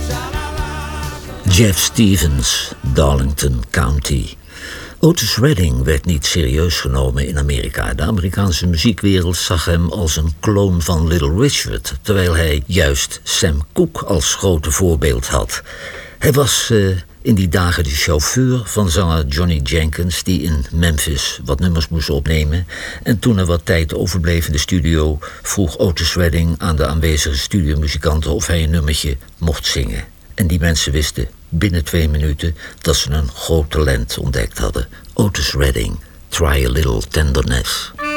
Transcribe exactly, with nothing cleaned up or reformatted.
Jeff Stevens, Darlington County. Otis Redding werd niet serieus genomen in Amerika. De Amerikaanse muziekwereld zag hem als een kloon van Little Richard, terwijl hij juist Sam Cooke als grote voorbeeld had. Hij was uh, in die dagen de chauffeur van zanger Johnny Jenkins, die in Memphis wat nummers moest opnemen. En toen er wat tijd overbleef in de studio, vroeg Otis Redding aan de aanwezige studiomuzikanten of hij een nummertje mocht zingen. En die mensen wisten binnen twee minuten dat ze een groot talent ontdekt hadden. Otis Redding, Try a Little Tenderness.